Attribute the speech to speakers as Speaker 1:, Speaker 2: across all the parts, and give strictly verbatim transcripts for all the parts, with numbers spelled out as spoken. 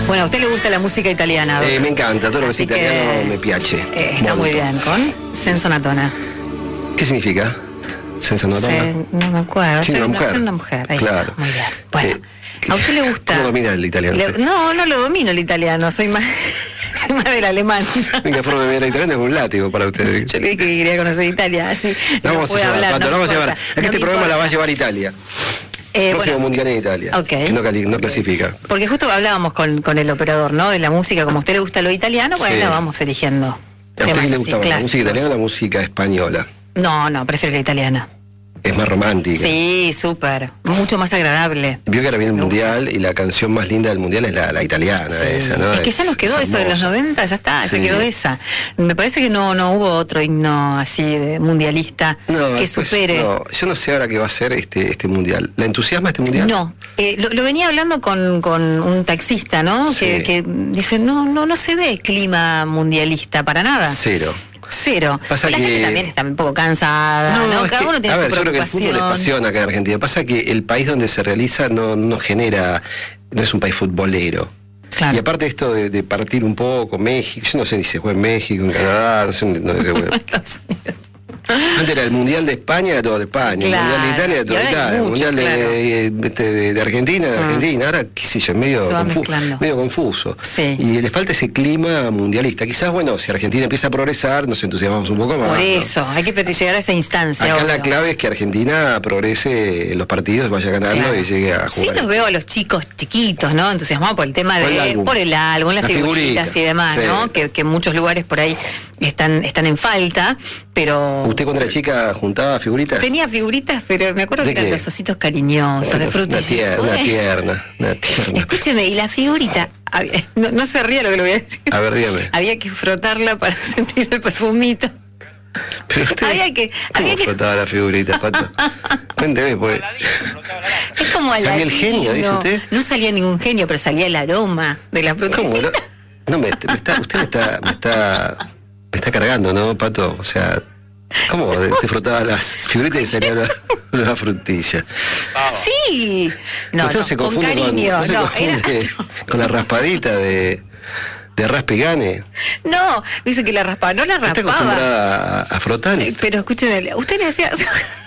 Speaker 1: Bueno, ¿a usted le gusta la música italiana?
Speaker 2: Eh, me encanta, todo lo que es italiano me piace.
Speaker 1: Eh, está
Speaker 2: Molto.
Speaker 1: muy bien, con Senza una Tona.
Speaker 2: ¿Qué significa? Senza una Tona.
Speaker 1: Se, no me acuerdo.
Speaker 2: Sí,
Speaker 1: Soy
Speaker 2: una
Speaker 1: una,
Speaker 2: mujer.
Speaker 1: soy una mujer. Ahí
Speaker 2: Claro.
Speaker 1: está, muy bien. Bueno,
Speaker 2: Eh,
Speaker 1: ¿a usted le gusta?
Speaker 2: ¿Cómo domina el italiano?
Speaker 1: Le- no, no lo domino el italiano, soy más, soy más del alemán.
Speaker 2: La única forma de mirar el italiano es con un látigo para ustedes.
Speaker 1: Yo le dije que quería conocer Italia, así.
Speaker 2: La vamos a
Speaker 1: puede
Speaker 2: llevar,
Speaker 1: hablar,
Speaker 2: Pato,
Speaker 1: no
Speaker 2: la
Speaker 1: me
Speaker 2: vamos a llevar.
Speaker 1: importa,
Speaker 2: Es que
Speaker 1: no
Speaker 2: este
Speaker 1: me
Speaker 2: programa la
Speaker 1: importa.
Speaker 2: va a llevar Italia.
Speaker 1: Eh,
Speaker 2: Próximo
Speaker 1: bueno,
Speaker 2: mundial en Italia.
Speaker 1: ok.
Speaker 2: Que no, cali- no clasifica.
Speaker 1: Porque justo hablábamos con, con el operador, ¿no? De la música, como a usted le gusta lo italiano, bueno,
Speaker 2: Sí.
Speaker 1: vamos eligiendo.
Speaker 2: ¿A usted
Speaker 1: temas
Speaker 2: qué le
Speaker 1: así,
Speaker 2: gusta más, la música
Speaker 1: clásicos.
Speaker 2: italiana o la música española?
Speaker 1: No, no, prefiero la italiana.
Speaker 2: Es más romántica.
Speaker 1: Sí, súper. Mucho más agradable.
Speaker 2: Vio que ahora viene el
Speaker 1: Me gusta.
Speaker 2: mundial y la canción más linda del mundial es la, la italiana,
Speaker 1: Sí.
Speaker 2: esa, ¿no?
Speaker 1: Es que ya nos quedó
Speaker 2: es
Speaker 1: eso de los
Speaker 2: hermosa.
Speaker 1: noventa, ya está,
Speaker 2: Sí.
Speaker 1: ya quedó esa. Me parece que no, no hubo otro himno así de mundialista
Speaker 2: No,
Speaker 1: que
Speaker 2: después,
Speaker 1: supere.
Speaker 2: no, yo no sé ahora qué va a ser este, este mundial. ¿La entusiasma este mundial?
Speaker 1: No, eh, lo, lo venía hablando con, con un taxista, ¿no?
Speaker 2: Sí.
Speaker 1: Que, que dice, no, no, no se ve clima mundialista para nada.
Speaker 2: Cero.
Speaker 1: Cero.
Speaker 2: Pasa
Speaker 1: la
Speaker 2: que-
Speaker 1: gente también está un poco cansada, ¿no?
Speaker 2: es
Speaker 1: Cada
Speaker 2: que-
Speaker 1: uno tiene
Speaker 2: a
Speaker 1: su
Speaker 2: ver, yo creo que el fútbol es
Speaker 1: preocupación.
Speaker 2: pasión acá en Argentina. Pasa que el país donde se realiza no, no genera, no es un país futbolero.
Speaker 1: Claro.
Speaker 2: Y aparte esto de, de partir un poco, México, yo no sé ni si se juega en México, en Canadá, no sé dónde- dónde se juega. Antes era el Mundial de España, de todo de España,
Speaker 1: Claro.
Speaker 2: el Mundial de Italia, de todo
Speaker 1: Y
Speaker 2: de
Speaker 1: ahora hay
Speaker 2: Italia, el
Speaker 1: mucho,
Speaker 2: Mundial de,
Speaker 1: claro.
Speaker 2: de- de- de- de Argentina, de
Speaker 1: Ah.
Speaker 2: Argentina. Ahora, qué sé yo, es medio,
Speaker 1: Se va
Speaker 2: confu-
Speaker 1: mezclando.
Speaker 2: medio confuso.
Speaker 1: Sí.
Speaker 2: Y le falta ese clima mundialista. Quizás, bueno, si Argentina empieza a progresar, nos entusiasmamos un poco más.
Speaker 1: Por
Speaker 2: ¿no?
Speaker 1: eso, hay que llegar a esa instancia.
Speaker 2: Acá la
Speaker 1: obvio.
Speaker 2: clave es que Argentina progrese en los partidos, vaya ganando
Speaker 1: Claro.
Speaker 2: y llegue a
Speaker 1: Sí
Speaker 2: jugar.
Speaker 1: los veo a los chicos chiquitos, ¿no? Entusiasmados por el tema
Speaker 2: Por el
Speaker 1: de,
Speaker 2: álbum.
Speaker 1: por el álbum, las
Speaker 2: La
Speaker 1: figuritas
Speaker 2: figurita,
Speaker 1: y demás,
Speaker 2: sí.
Speaker 1: ¿no? Que, que en muchos lugares por ahí están, están en falta, pero
Speaker 2: ¿Usted cuando era chica juntaba figuritas?
Speaker 1: tenía figuritas, pero me acuerdo
Speaker 2: ¿De
Speaker 1: que eran
Speaker 2: qué?
Speaker 1: los ositos cariñosos, de
Speaker 2: Una
Speaker 1: frutillas.
Speaker 2: tierna, una
Speaker 1: Bueno,
Speaker 2: tierna, una tierna.
Speaker 1: escúcheme, y la figurita, había- no, no se ría lo que le voy a decir.
Speaker 2: A ver, dígame.
Speaker 1: Había que frotarla para sentir el perfumito.
Speaker 2: Pero usted,
Speaker 1: Había que-
Speaker 2: ¿cómo
Speaker 1: había que-
Speaker 2: frotaba las figuritas, Pato? Cuénteme, pues.
Speaker 1: Es como
Speaker 2: ¿Salía el
Speaker 1: Aladino.
Speaker 2: genio, dice usted?
Speaker 1: No salía ningún genio, pero salía el aroma de la frutilla.
Speaker 2: ¿Cómo? No, no me, me está, usted me está, me está, me está cargando, ¿no, Pato? O sea, ¿cómo te frotaba las figuritas y salía una, una frutilla?
Speaker 1: Sí. No,
Speaker 2: Usted
Speaker 1: no,
Speaker 2: se
Speaker 1: con
Speaker 2: confunde con,
Speaker 1: cariño.
Speaker 2: no se
Speaker 1: No,
Speaker 2: confunde
Speaker 1: era-
Speaker 2: con la raspadita de, de raspe y gane.
Speaker 1: no, dice que la raspaba, no la
Speaker 2: ¿Está
Speaker 1: raspaba.
Speaker 2: acostumbrada a, a frotar?
Speaker 1: Eh, Pero escúcheme, usted le hacía...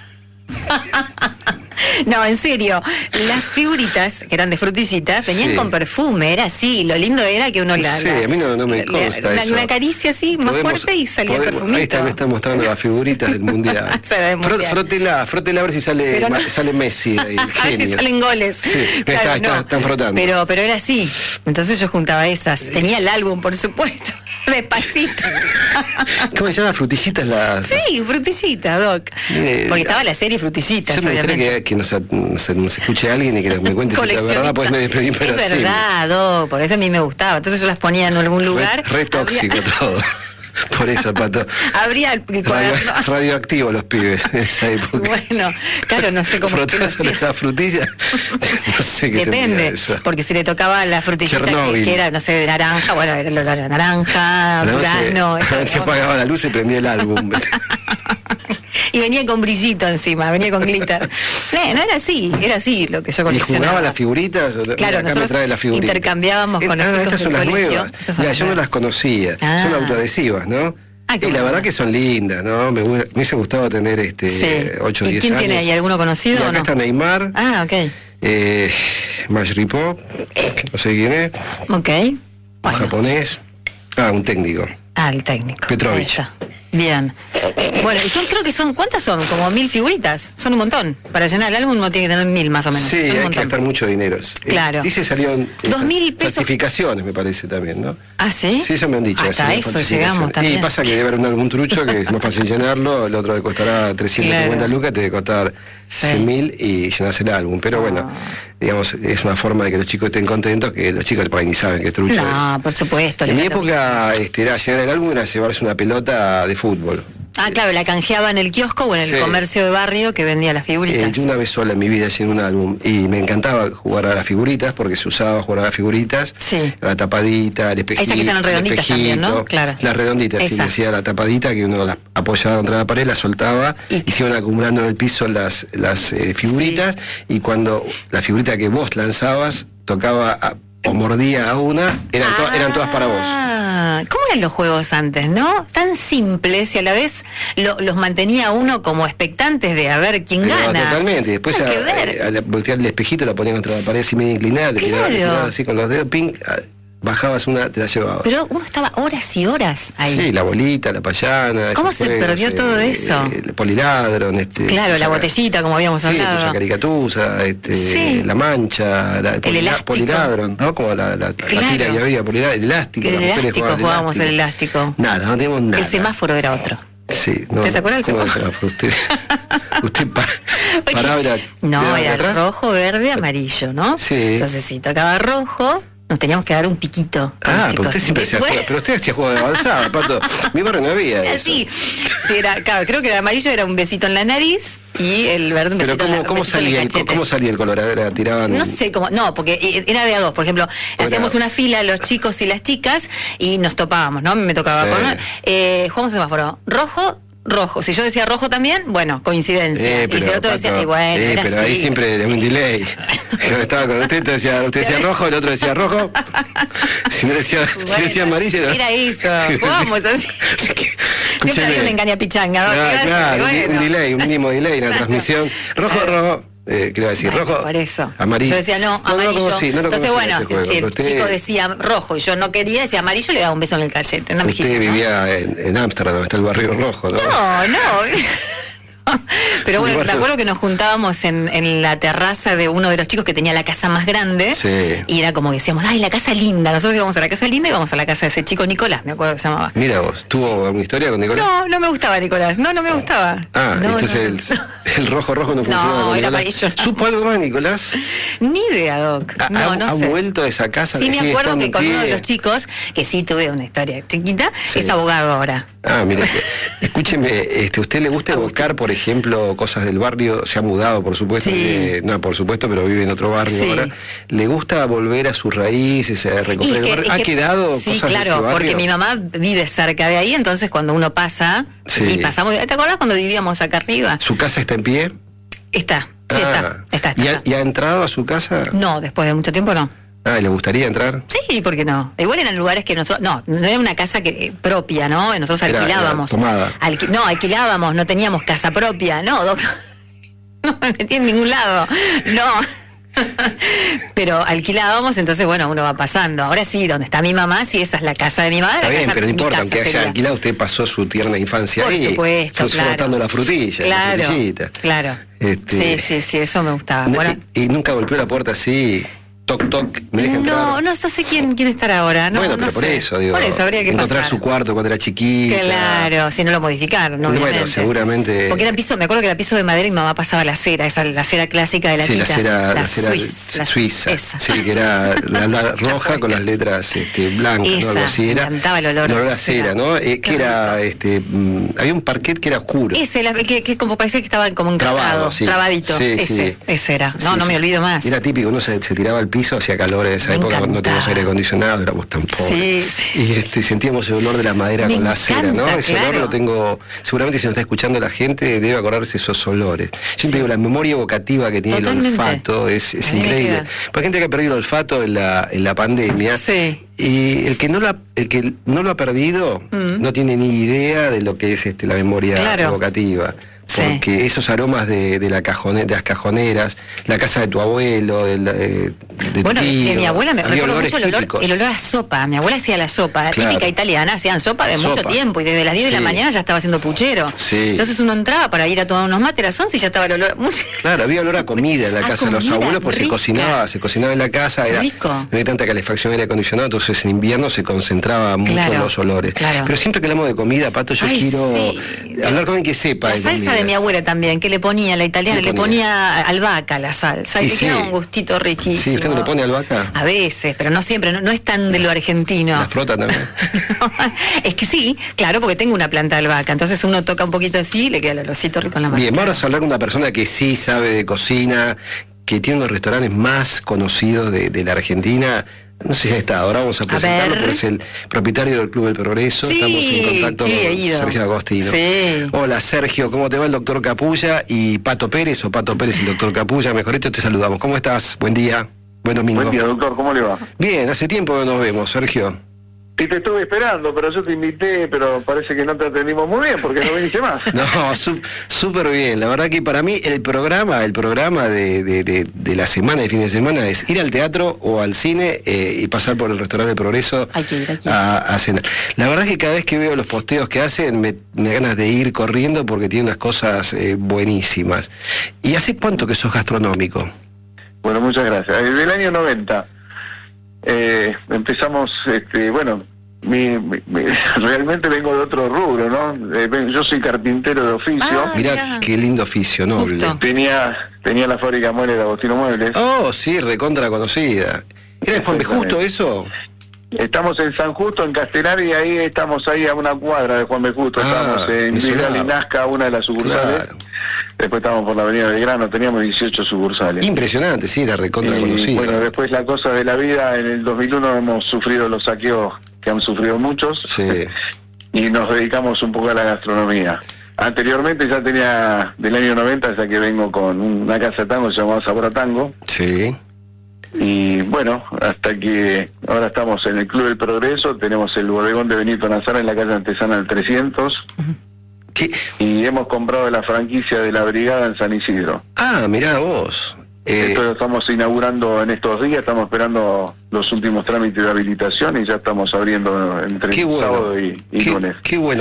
Speaker 1: No, en serio, las figuritas que eran de frutillitas venían
Speaker 2: Sí.
Speaker 1: con perfume, era así, lo lindo era que uno la...
Speaker 2: Sí,
Speaker 1: la-
Speaker 2: a mí no, no me
Speaker 1: la-
Speaker 2: consta
Speaker 1: la-
Speaker 2: eso.
Speaker 1: Una caricia así, más
Speaker 2: Podemos-
Speaker 1: fuerte y salía
Speaker 2: podemos-
Speaker 1: perfumito.
Speaker 2: Ahí está, me está mostrando las figuritas del mundial.
Speaker 1: Se ve del
Speaker 2: Fró-
Speaker 1: mundial.
Speaker 2: Frótela, frótela a ver si sale,
Speaker 1: Pero no-
Speaker 2: ma- sale Messi de ahí, el
Speaker 1: A ver si
Speaker 2: genio.
Speaker 1: salen goles.
Speaker 2: Sí, está- está- están frotando.
Speaker 1: Pero, pero era así. Entonces yo juntaba esas. Tenía el álbum, por supuesto. Despacito.
Speaker 2: ¿Cómo se llama? Frutillitas las...
Speaker 1: Sí, frutillita, Doc.
Speaker 2: Eh,
Speaker 1: Porque estaba la serie Frutillitas,
Speaker 2: Yo me gustaría
Speaker 1: obviamente.
Speaker 2: que, que nos, nos, nos escuche alguien y que me cuente si la verdad, pues me despedí, pero
Speaker 1: es
Speaker 2: sí.
Speaker 1: verdad, Doc, por eso a mí me gustaba. Entonces yo las ponía en algún lugar.
Speaker 2: Re, re tóxico
Speaker 1: abría-
Speaker 2: todo. Por eso, Pato.
Speaker 1: Abría el
Speaker 2: Radio,
Speaker 1: cuaderno.
Speaker 2: radioactivo los pibes en esa época.
Speaker 1: Bueno, claro, no sé cómo es que lo
Speaker 2: Frotándole
Speaker 1: hacía.
Speaker 2: la frutilla. No sé qué tendría
Speaker 1: Depende,
Speaker 2: eso.
Speaker 1: porque si le tocaba la frutillita que,
Speaker 2: Chernóbil.
Speaker 1: que era, no sé, de naranja, bueno, era lo- la naranja,
Speaker 2: A la noche-
Speaker 1: durazno,
Speaker 2: a
Speaker 1: eso,
Speaker 2: la noche
Speaker 1: ¿no?
Speaker 2: apagaba la luz y prendía el álbum.
Speaker 1: Y venía con brillito encima, venía con glitter. No, no era así, era así lo que yo
Speaker 2: ¿Y
Speaker 1: coleccionaba.
Speaker 2: jugaba las figuritas?
Speaker 1: Claro,
Speaker 2: Acá me
Speaker 1: nosotros
Speaker 2: trae las figuritas.
Speaker 1: intercambiábamos con
Speaker 2: Eh,
Speaker 1: los
Speaker 2: ah,
Speaker 1: chicos
Speaker 2: estas son
Speaker 1: del
Speaker 2: las
Speaker 1: colegio.
Speaker 2: nuevas.
Speaker 1: Esas son
Speaker 2: Mira,
Speaker 1: las
Speaker 2: yo no
Speaker 1: nuevas.
Speaker 2: las conocía.
Speaker 1: Ah.
Speaker 2: Son autoadhesivas, ¿no?
Speaker 1: Ah, qué
Speaker 2: y la
Speaker 1: bueno.
Speaker 2: verdad que son lindas, ¿no? Me, hu- me hubiese gustado tener este
Speaker 1: Sí.
Speaker 2: ocho o
Speaker 1: ¿Y
Speaker 2: diez
Speaker 1: quién
Speaker 2: años.
Speaker 1: tiene ahí? ¿Alguno conocido
Speaker 2: Y acá
Speaker 1: o no?
Speaker 2: está Neymar,
Speaker 1: Ah, ok.
Speaker 2: eh, Mash Ripop, no sé quién es,
Speaker 1: Ok.
Speaker 2: un
Speaker 1: Bueno.
Speaker 2: japonés, ah, un técnico.
Speaker 1: Ah, el técnico.
Speaker 2: Petrovich.
Speaker 1: Ahí está. Bien. Bueno, y son, creo que son, ¿cuántas son? Como mil figuritas. Son un montón. Para llenar el álbum uno tiene que tener mil más o menos.
Speaker 2: Sí,
Speaker 1: son un
Speaker 2: hay que
Speaker 1: montón.
Speaker 2: gastar mucho dinero. Eh,
Speaker 1: Claro.
Speaker 2: Dice salieron eh,
Speaker 1: Dos mil pesos.
Speaker 2: falsificaciones, me parece también, ¿no?
Speaker 1: Ah, ¿sí?
Speaker 2: Sí, eso me han dicho.
Speaker 1: Hasta
Speaker 2: así,
Speaker 1: eso
Speaker 2: falsificaciones.
Speaker 1: llegamos también.
Speaker 2: Y pasa que debe haber un- algún trucho que es más fácil llenarlo, el otro te costará trescientas cincuenta
Speaker 1: Claro.
Speaker 2: lucas, te debe costar
Speaker 1: Sí.
Speaker 2: cien mil y llenas el álbum. Pero bueno,
Speaker 1: Ah.
Speaker 2: digamos, es una forma de que los chicos estén contentos, que los chicos por ahí ni saben que es trucho.
Speaker 1: No, por supuesto.
Speaker 2: En mi
Speaker 1: le da lo
Speaker 2: época, este, era llenar el álbum era llevarse una pelota de fútbol.
Speaker 1: Ah, claro, la canjeaba en el kiosco o en el
Speaker 2: Sí.
Speaker 1: comercio de barrio que vendía las
Speaker 2: Eh,
Speaker 1: figuritas.
Speaker 2: yo una vez sola en mi vida llené un álbum y me encantaba jugar a las figuritas porque se usaba jugar a las figuritas,
Speaker 1: Sí.
Speaker 2: la tapadita, el espejito,
Speaker 1: Esas que eran
Speaker 2: el
Speaker 1: redonditas también, ¿no?
Speaker 2: espejito,
Speaker 1: Claro.
Speaker 2: las redonditas, sí,
Speaker 1: Esa.
Speaker 2: decía la tapadita que uno las apoyaba contra la pared, las soltaba
Speaker 1: Y-
Speaker 2: y, se iban acumulando en el piso las, las eh, figuritas y cuando la figurita que vos lanzabas tocaba a- o mordía a una, eran, to-
Speaker 1: Ah,
Speaker 2: eran todas para vos.
Speaker 1: ¿Cómo eran los juegos antes, no? Tan simples y a la vez lo- los mantenía a uno como expectantes de a ver quién
Speaker 2: Pero
Speaker 1: gana.
Speaker 2: totalmente. Después a,
Speaker 1: Nada que ver.
Speaker 2: eh, al voltear el espejito la ponían contra la pared así medio inclinada, le tiraba, le
Speaker 1: Claro.
Speaker 2: tiraba así con los dedos, ping, ah, bajabas una, te la llevabas.
Speaker 1: Pero uno estaba horas y horas ahí.
Speaker 2: Sí, la bolita, la payana.
Speaker 1: ¿Cómo
Speaker 2: esos
Speaker 1: se
Speaker 2: juegos,
Speaker 1: perdió todo eso?
Speaker 2: El poliladron, este.
Speaker 1: Claro, la
Speaker 2: saca-
Speaker 1: botellita, como habíamos
Speaker 2: Sí,
Speaker 1: hablado.
Speaker 2: la caricatusa, este,
Speaker 1: Sí.
Speaker 2: la mancha, la, el polila-
Speaker 1: elástico.
Speaker 2: poliladron, ¿no? Como la, la, la
Speaker 1: Claro.
Speaker 2: tira que había, poliladron, el elástico.
Speaker 1: El
Speaker 2: las mujeres
Speaker 1: elástico,
Speaker 2: jugaban al
Speaker 1: jugábamos el elástico.
Speaker 2: Nada, no tenemos nada.
Speaker 1: El semáforo era otro.
Speaker 2: Sí, no,
Speaker 1: ¿Te se acuerda el
Speaker 2: ¿cómo
Speaker 1: semáforo?
Speaker 2: Usted, usted pa-
Speaker 1: Oye,
Speaker 2: paraba era,
Speaker 1: no,
Speaker 2: miraba
Speaker 1: era
Speaker 2: atrás.
Speaker 1: rojo, verde, amarillo, ¿no?
Speaker 2: Sí.
Speaker 1: Entonces, si tocaba rojo, nos teníamos que dar un piquito. con
Speaker 2: Ah,
Speaker 1: los
Speaker 2: pero
Speaker 1: chicos.
Speaker 2: usted siempre hacía
Speaker 1: Después-
Speaker 2: juego, pero usted hacía juego de avanzada, Pato. Mi barrio no había eso.
Speaker 1: Así. Sí, era, claro, creo que el amarillo era un besito en la nariz y el verde un
Speaker 2: Pero
Speaker 1: besito en
Speaker 2: ¿cómo,
Speaker 1: la
Speaker 2: cómo,
Speaker 1: besito en el
Speaker 2: salía el,
Speaker 1: cachete.
Speaker 2: ¿cómo salía el colorado? Era, tiraban...
Speaker 1: No sé cómo, no, porque era de a dos, por ejemplo,
Speaker 2: Era-
Speaker 1: hacíamos una fila los chicos y las chicas y nos topábamos, ¿no? Me tocaba
Speaker 2: Sí.
Speaker 1: con eh, jugamos semáforo, rojo, rojo. Si yo decía rojo también, bueno, coincidencia.
Speaker 2: Eh,
Speaker 1: y
Speaker 2: pero,
Speaker 1: si el otro decía,
Speaker 2: Pato,
Speaker 1: y bueno,
Speaker 2: eh,
Speaker 1: era
Speaker 2: pero ahí
Speaker 1: así.
Speaker 2: siempre de un delay. Yo estaba con usted, usted decía, usted decía rojo, el otro decía rojo. Si no decía, si
Speaker 1: Bueno,
Speaker 2: decía amarillo,
Speaker 1: era eso, jugábamos así. Siempre había una engaña pichanga, ¿no?
Speaker 2: Claro,
Speaker 1: ¿Qué iba a
Speaker 2: claro,
Speaker 1: hacer?
Speaker 2: un-
Speaker 1: Bueno.
Speaker 2: un delay, un mínimo delay en la
Speaker 1: Claro.
Speaker 2: transmisión. Rojo,
Speaker 1: Claro.
Speaker 2: rojo. Eh, ¿Qué iba a decir?
Speaker 1: Bueno,
Speaker 2: rojo.
Speaker 1: por eso.
Speaker 2: Amarillo.
Speaker 1: Yo decía no, amarillo.
Speaker 2: No, lo conocí, no lo
Speaker 1: Entonces,
Speaker 2: conocía
Speaker 1: bueno,
Speaker 2: ese juego,
Speaker 1: si el
Speaker 2: pero usted-
Speaker 1: chico decía rojo y yo no quería, decía amarillo, le daba un beso en el cachete. Una
Speaker 2: Usted
Speaker 1: mejilla, ¿no?
Speaker 2: vivía en, en Ámsterdam, donde está el barrio rojo, ¿no?
Speaker 1: No, no. Pero bueno, me
Speaker 2: Bueno.
Speaker 1: acuerdo que nos juntábamos en, en la terraza de uno de los chicos que tenía la casa más grande.
Speaker 2: Sí.
Speaker 1: Y era como que decíamos, ay, la casa linda. Nosotros íbamos a la casa linda y íbamos a la casa de ese chico Nicolás, me acuerdo que se llamaba.
Speaker 2: Mira vos, ¿tuvo alguna historia con Nicolás?
Speaker 1: No, no me gustaba Nicolás. No, no me gustaba.
Speaker 2: Ah,
Speaker 1: No,
Speaker 2: entonces
Speaker 1: no, no.
Speaker 2: El, el rojo rojo no funcionaba con
Speaker 1: era
Speaker 2: Nicolás.
Speaker 1: amarillo.
Speaker 2: ¿Supo algo más, Nicolás?
Speaker 1: Ni idea, Doc.
Speaker 2: ¿Ha,
Speaker 1: No,
Speaker 2: ha-
Speaker 1: no
Speaker 2: ha
Speaker 1: sé.
Speaker 2: vuelto a esa casa?
Speaker 1: Sí, me
Speaker 2: sigue
Speaker 1: acuerdo
Speaker 2: estando
Speaker 1: que
Speaker 2: en
Speaker 1: con uno de
Speaker 2: pie?
Speaker 1: los chicos, que sí tuve una historia chiquita,
Speaker 2: Sí.
Speaker 1: es abogado ahora.
Speaker 2: Ah, mire, escúcheme, este, ¿usted le gusta evocar, por ejemplo, cosas del barrio? Se ha mudado, por supuesto,
Speaker 1: Sí.
Speaker 2: que- no, por supuesto, pero vive en otro barrio
Speaker 1: Sí.
Speaker 2: ahora. ¿Le gusta volver a sus raíces, a
Speaker 1: Y
Speaker 2: recorrer
Speaker 1: es
Speaker 2: el
Speaker 1: que-
Speaker 2: barrio?
Speaker 1: es
Speaker 2: ¿Ha
Speaker 1: que-
Speaker 2: quedado
Speaker 1: sí,
Speaker 2: cosas de ese
Speaker 1: claro,
Speaker 2: barrio?
Speaker 1: porque mi mamá vive cerca de ahí, entonces cuando uno pasa,
Speaker 2: Sí.
Speaker 1: y pasamos, ¿te acordás cuando vivíamos acá arriba?
Speaker 2: ¿Su casa está en pie?
Speaker 1: Está, sí,
Speaker 2: Ah,
Speaker 1: está, está, está,
Speaker 2: ¿Y, ha,
Speaker 1: está.
Speaker 2: y ha entrado a su casa?
Speaker 1: No, después de mucho tiempo no.
Speaker 2: Ah, ¿y le gustaría entrar?
Speaker 1: Sí, ¿por qué no? Igual eran lugares que nosotros, no, no era una casa que eh, propia, ¿no? Nosotros
Speaker 2: Era- era
Speaker 1: alquilábamos.
Speaker 2: tomada.
Speaker 1: Alqui- no, alquilábamos, no teníamos casa propia, no, doctor. No me metí en ningún lado, no. Pero alquilábamos, entonces bueno, uno va pasando. Ahora sí, donde está mi mamá, sí, esa es la casa de mi mamá.
Speaker 2: Está
Speaker 1: la
Speaker 2: bien,
Speaker 1: casa-
Speaker 2: pero no
Speaker 1: mi
Speaker 2: importa,
Speaker 1: casa
Speaker 2: aunque haya
Speaker 1: sería.
Speaker 2: alquilado, usted pasó su tierna infancia
Speaker 1: Por
Speaker 2: ahí.
Speaker 1: supuesto,
Speaker 2: fru-
Speaker 1: claro.
Speaker 2: Frotando la frutilla,
Speaker 1: Claro,
Speaker 2: la frutillita.
Speaker 1: claro.
Speaker 2: Este,
Speaker 1: Sí, sí, sí, eso me gustaba.
Speaker 2: No,
Speaker 1: Bueno,
Speaker 2: y, y nunca golpeó la puerta así, toc toc, me deja entrar.
Speaker 1: no, no sé quién, quién estará ahora. No,
Speaker 2: bueno,
Speaker 1: no
Speaker 2: pero por
Speaker 1: sé.
Speaker 2: eso, digo,
Speaker 1: Por eso habría que
Speaker 2: encontrar
Speaker 1: pasar.
Speaker 2: su cuarto cuando era chiquita.
Speaker 1: Claro, si no lo modificaron, ¿no?
Speaker 2: Bueno,
Speaker 1: Obviamente.
Speaker 2: seguramente.
Speaker 1: Porque era piso, me acuerdo que era piso de madera y mi mamá pasaba la cera, esa la cera clásica de la
Speaker 2: Sí, la
Speaker 1: tita.
Speaker 2: cera, la cera
Speaker 1: Swiss, la-
Speaker 2: suiza,
Speaker 1: esa.
Speaker 2: sí, que era la, la roja con las letras este, blancas, ¿no?
Speaker 1: Esa,
Speaker 2: Algo así
Speaker 1: me
Speaker 2: era.
Speaker 1: encantaba el olor
Speaker 2: a
Speaker 1: a
Speaker 2: cera,
Speaker 1: cera.
Speaker 2: ¿no? Eh, que
Speaker 1: Qué
Speaker 2: era, este, mm, había un parquet que era oscuro.
Speaker 1: Ese, la- que, que como parecía que estaba como
Speaker 2: Trabado,
Speaker 1: encartado,
Speaker 2: sí.
Speaker 1: trabadito.
Speaker 2: Sí,
Speaker 1: ese,
Speaker 2: sí.
Speaker 1: ese era. No,
Speaker 2: Sí,
Speaker 1: no
Speaker 2: sí.
Speaker 1: me olvido más.
Speaker 2: Era típico, uno se, se tiraba al piso, hacía calor en esa
Speaker 1: Me
Speaker 2: época, no- no
Speaker 1: encantaba.
Speaker 2: teníamos aire acondicionado, éramos tan pobres.
Speaker 1: Sí, sí.
Speaker 2: Y este, sentíamos el olor de la madera
Speaker 1: Me
Speaker 2: con la cera, ¿no?
Speaker 1: encanta,
Speaker 2: Ese olor
Speaker 1: claro.
Speaker 2: lo tengo, seguramente si nos está escuchando la gente, debe acordarse esos olores. Siempre digo, la memoria evocativa que tiene
Speaker 1: Totalmente.
Speaker 2: el olfato es, es
Speaker 1: A mí me
Speaker 2: increíble.
Speaker 1: queda.
Speaker 2: Porque hay gente que ha perdido el olfato en la, en la pandemia.
Speaker 1: Sí.
Speaker 2: Y el que no lo ha, el que no lo ha perdido
Speaker 1: Mm.
Speaker 2: no tiene ni idea de lo que es este, la memoria
Speaker 1: Claro.
Speaker 2: evocativa.
Speaker 1: Sí.
Speaker 2: Porque esos aromas de, de, la cajone, de las cajoneras, la casa de tu abuelo, del, eh, de
Speaker 1: Bueno,
Speaker 2: tu tío,
Speaker 1: que mi abuela me
Speaker 2: había
Speaker 1: recuerdo
Speaker 2: olores
Speaker 1: mucho el olor,
Speaker 2: típicos.
Speaker 1: el olor a sopa. Mi abuela hacía la sopa,
Speaker 2: Claro.
Speaker 1: típica italiana, hacían sopa de mucho
Speaker 2: Sopa.
Speaker 1: tiempo y desde las diez de la
Speaker 2: Sí.
Speaker 1: mañana ya estaba haciendo puchero.
Speaker 2: Sí.
Speaker 1: Entonces uno entraba para ir a tomar unos mates, a las once y ya estaba el olor.
Speaker 2: Claro, había olor a comida en la
Speaker 1: Ah,
Speaker 2: casa de los
Speaker 1: comida
Speaker 2: abuelos, porque se
Speaker 1: rica.
Speaker 2: cocinaba, se cocinaba en la casa, era,
Speaker 1: Rico.
Speaker 2: no había tanta calefacción, aire acondicionado, entonces en invierno se concentraba mucho
Speaker 1: Claro,
Speaker 2: en los olores.
Speaker 1: claro.
Speaker 2: Pero siempre que hablamos de comida, Pato, yo
Speaker 1: Ay,
Speaker 2: quiero
Speaker 1: sí.
Speaker 2: hablar con alguien que sepa
Speaker 1: La
Speaker 2: de
Speaker 1: salsa
Speaker 2: comida.
Speaker 1: de mi abuela también, que le ponía, la italiana,
Speaker 2: ¿Qué
Speaker 1: le
Speaker 2: ponía?
Speaker 1: ponía albahaca a la salsa y,
Speaker 2: Y
Speaker 1: le
Speaker 2: sí.
Speaker 1: quedaba un gustito riquísimo.
Speaker 2: Sí, ¿usted no le pone albahaca?
Speaker 1: A veces, pero no siempre, no, no es tan de lo argentino.
Speaker 2: La frota también.
Speaker 1: Es que sí, claro, porque tengo una planta de albahaca, entonces uno toca un poquito así y le queda el olorcito rico en la mano.
Speaker 2: Bien, vamos a hablar con una persona que sí sabe de cocina, que tiene uno de los restaurantes más conocidos de, de la Argentina. No sé si ha estado, ahora vamos a presentarlo,
Speaker 1: ver.
Speaker 2: pero es el propietario del Club del Progreso.
Speaker 1: Sí,
Speaker 2: Estamos en contacto
Speaker 1: sí, he
Speaker 2: con
Speaker 1: ido.
Speaker 2: Sergio Agostino.
Speaker 1: Sí.
Speaker 2: Hola Sergio, ¿cómo te va el doctor Capulla y Pato Pérez o Pato Pérez y el doctor Capulla? Mejor esto te saludamos. ¿Cómo estás? Buen día. Buen domingo.
Speaker 3: Buen día, doctor, ¿cómo le va?
Speaker 2: Bien, hace tiempo que nos vemos, Sergio.
Speaker 3: Y te estuve esperando, pero yo te invité, pero parece que no te atendimos muy bien porque no viniste más.
Speaker 2: No, su- súper bien. La verdad que para mí el programa, el programa de, de, de, de la semana, de fin de semana, es ir al teatro o al cine eh, y pasar por el restaurante Progreso
Speaker 1: Hay que ir, hay que ir.
Speaker 2: a, a cenar. La verdad que cada vez que veo los posteos que hacen me, me da ganas de ir corriendo porque tiene unas cosas eh, buenísimas. ¿Y hace cuánto que sos gastronómico?
Speaker 3: Bueno, muchas gracias. Desde el año noventa eh, empezamos, este, bueno, mi, mi- mi- realmente vengo de otro rubro, ¿no? Eh, ven- yo soy carpintero de oficio.
Speaker 1: Ah,
Speaker 2: Mirá,
Speaker 1: mirá.
Speaker 2: qué lindo oficio, noble.
Speaker 1: Justo.
Speaker 3: Tenía tenía la fábrica mueble de Agostino Muebles.
Speaker 2: Oh, sí, recontra conocida. ¿Era de Juan B. Justo eso?
Speaker 3: Estamos en San Justo, en Castelar, y ahí estamos ahí a una cuadra de Juan B. Justo.
Speaker 2: Ah,
Speaker 3: Estamos en
Speaker 2: me
Speaker 3: Vidal y
Speaker 2: sonaba.
Speaker 3: Nazca, una de las sucursales.
Speaker 2: Claro.
Speaker 3: Después estamos por la Avenida Belgrano, teníamos dieciocho sucursales.
Speaker 2: Impresionante, sí, era recontra
Speaker 3: Y,
Speaker 2: conocida.
Speaker 3: bueno, después la cosa de la vida, en el dos mil uno hemos sufrido los saqueos que han sufrido muchos,
Speaker 2: Sí.
Speaker 3: y nos dedicamos un poco a la gastronomía. Anteriormente ya tenía, del año noventa, ya que vengo con una casa de tango llamada Sabor a Tango,
Speaker 2: Sí.
Speaker 3: y bueno, hasta que ahora estamos en el Club del Progreso, tenemos el bodegón de Benito Nazara en la calle Antesana del trescientos,
Speaker 2: ¿Qué?
Speaker 3: y hemos comprado la franquicia de la Brigada en San Isidro.
Speaker 2: Ah, mirá vos. Eh,
Speaker 3: Esto lo estamos inaugurando en estos días, estamos esperando los últimos trámites de habilitación y ya estamos abriendo entre
Speaker 2: qué bueno.
Speaker 3: sábado y, y
Speaker 2: qué,
Speaker 3: lunes.
Speaker 2: qué bueno.